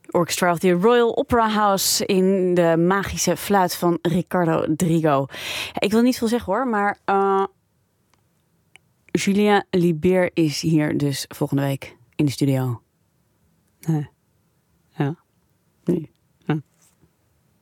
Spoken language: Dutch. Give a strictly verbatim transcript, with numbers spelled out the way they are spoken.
Orchestra of the Royal Opera House in de magische fluit van Riccardo Drigo. Ik wil niet veel zeggen hoor, maar uh, Julien Liebert is hier dus volgende week in de studio. Nee. Ja. Nee.